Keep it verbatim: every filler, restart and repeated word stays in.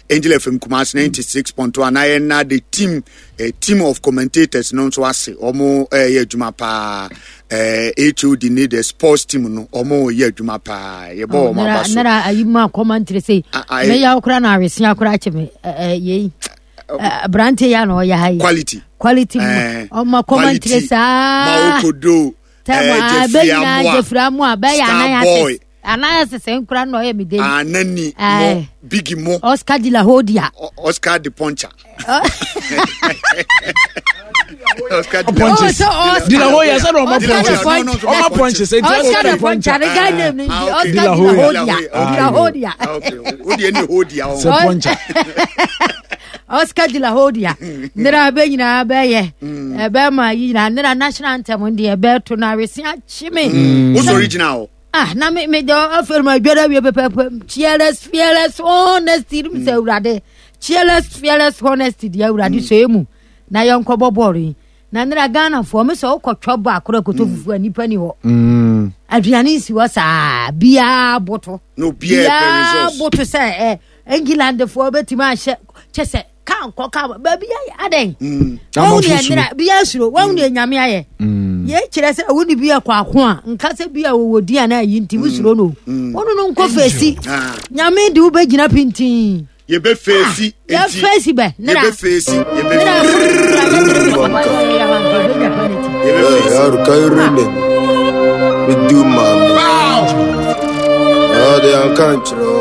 Angel F M Kumasi ninety-six point two and I na the team a team of commentators no so ase omo eh adwuma pa eh H O D need the sports team no omo ye adwuma pa ye bo omo abaso na ayi ma commentary say me ya okra na awese akra cheme eh ye brante ya no ya hai quality quality omo commentary sa ma okodo eh Jeffrey Amu abaya na ya se Anaya se senkura no ye me dey. Anani mo big mo. Oscar de la Hodia. Oscar de Poncha. Oscar de Poncha. De la Hoya say no more Poncha. No more Poncha say Oscar de Poncha. The guy name is Oscar de la Hodia. De la Hodia. Okay. Odi any Hodia. Say Poncha. Oscar de la Hodia. Nera be nyina be ye. E be ma yi na nera national anthem dey e be to na resia chime. What's original? Ah, na me me do offer my brother we pepe cheerless fearless honesty me say urade cheerless fearless honesty dia urade so emu na yonko bobori na nra Ghana fo me so kwotwo ba akora koto fufu anipa ni ho mm aduane si wo sa bia boto no bia bia boto say eh England fo betima hye chese kan ko ka ba bia aden mm wo ni nra bia suro wo ni nyame aye ye kire se woni bia kwa ko a nka se bia wo wodi ana yi nti wusuro no wono no nko fesi nyame de wo begina pintin ye be fesi ye fesi be ye be fesi ye be ya rukairene bidu mama ah de an kanchro